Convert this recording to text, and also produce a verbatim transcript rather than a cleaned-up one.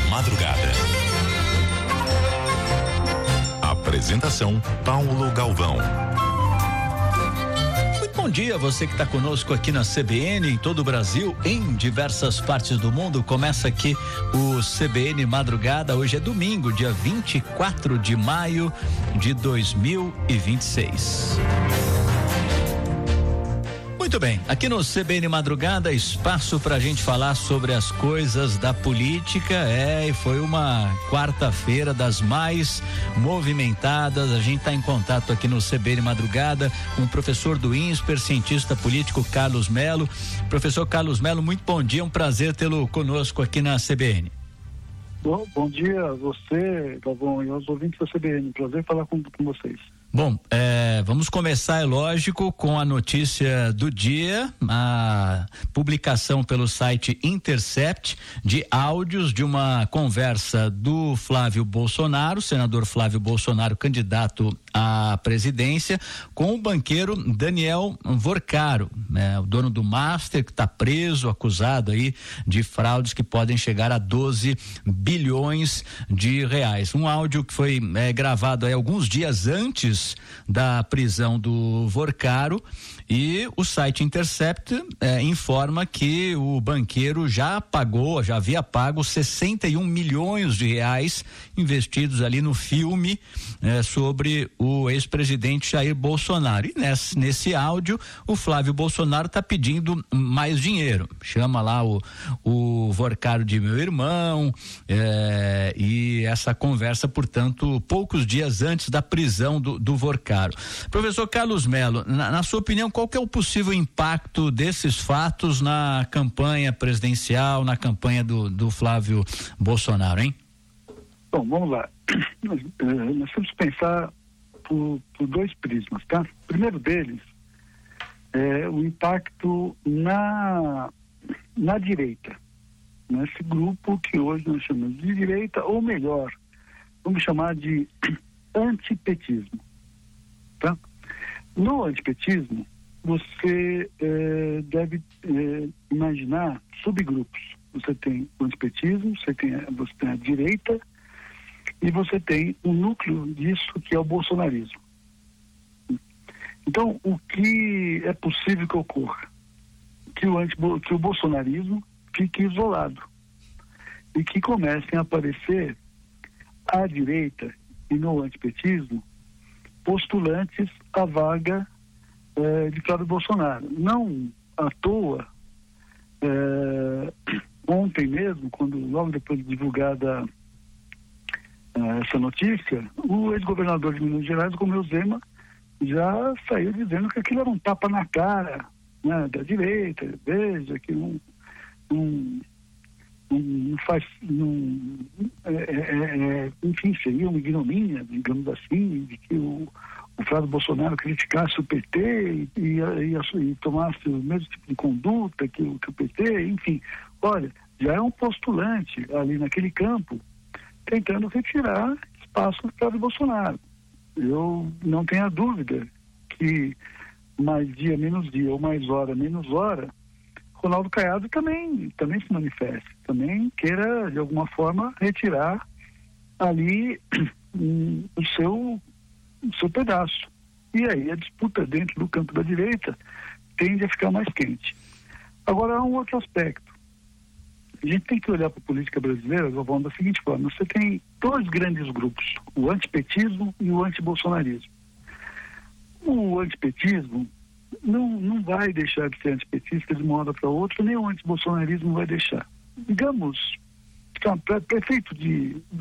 Madrugada. Apresentação Paulo Galvão. Bom dia, você que está conosco aqui na C B N, em todo o Brasil, em diversas partes do mundo. Começa aqui o C B N Madrugada. Hoje é domingo, dia vinte e quatro de maio de dois mil e vinte e seis. Muito bem, aqui no C B N Madrugada, espaço pra gente falar sobre as coisas da política. É, e foi uma quarta-feira das mais movimentadas. A gente tá em contato aqui no C B N Madrugada com o professor do INSPER, cientista político Carlos Melo. Professor Carlos Melo, muito bom dia, um prazer tê-lo conosco aqui na C B N. Bom, bom dia a você, Galvão, e aos ouvintes da C B N. Prazer falar com, com vocês. Bom, é, vamos começar, é lógico, com a notícia do dia, a publicação pelo site Intercept de áudios de uma conversa do Flávio Bolsonaro, senador Flávio Bolsonaro, candidato à presidência, com o banqueiro Daniel Vorcaro, né, o dono do Master, que está preso, acusado aí de fraudes que podem chegar a doze bilhões de reais. Um áudio que foi é, gravado aí alguns dias antes da prisão do Vorcaro, e o site Intercept eh, informa que o banqueiro já pagou, já havia pago sessenta e um milhões de reais investidos ali no filme eh, sobre o ex-presidente Jair Bolsonaro. E nesse, nesse áudio o Flávio Bolsonaro está pedindo mais dinheiro, chama lá o, o Vorcaro de meu irmão, eh, e essa conversa, portanto, poucos dias antes da prisão do, do Vorcaro. Professor Carlos Melo, na, na sua opinião, qual que é o possível impacto desses fatos na campanha presidencial, na campanha do, do Flávio Bolsonaro, hein? Bom, vamos lá. Nós, eh, nós temos que pensar por, por dois prismas, tá? O primeiro deles é o impacto na, na direita, nesse grupo que hoje nós chamamos de direita, ou melhor, vamos chamar de antipetismo, tá? No antipetismo, você eh, deve eh, imaginar subgrupos. Você tem o antipetismo, você tem, você tem a direita, e você tem o núcleo disso que é o bolsonarismo. Então, o que é possível que ocorra? Que o, anti, que o bolsonarismo fique isolado e que comecem a aparecer à direita e no antipetismo postulantes à vaga eh, de Flávio Bolsonaro. Não à toa, eh, ontem mesmo, quando logo depois de divulgada eh, essa notícia, o ex-governador de Minas Gerais, Romeu Zema, já saiu dizendo que aquilo era um tapa na cara, né, da direita. Veja que não, não, não faz, não, é, é, é, enfim, seria uma ignomínia, digamos assim, de que o, o Flávio Bolsonaro criticasse o P T e, e, e, e tomasse o mesmo tipo de conduta que o, que o P T, enfim. Olha, já é um postulante ali naquele campo tentando retirar espaço do Flávio Bolsonaro. Eu não tenho a dúvida que mais dia menos dia, ou mais hora menos hora, Ronaldo Caiado também, também se manifeste, também queira, de alguma forma, retirar ali um, o, seu, o seu pedaço. E aí a disputa dentro do campo da direita tende a ficar mais quente. Agora, há um outro aspecto. A gente tem que olhar para a política brasileira, Galvão, da seguinte forma: você tem dois grandes grupos, o antipetismo e o antibolsonarismo. O antipetismo não, não vai deixar de ser antipetista de uma hora para outra, nem o antibolsonarismo vai deixar. Digamos, para prefeito de